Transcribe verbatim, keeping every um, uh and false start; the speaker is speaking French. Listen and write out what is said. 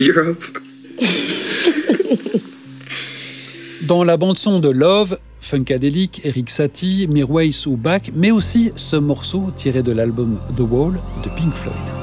Europe. Dans la bande-son de Love, Funkadelic, Eric Satie, Mirwais ou Bach, mais aussi ce morceau tiré de l'album The Wall de Pink Floyd.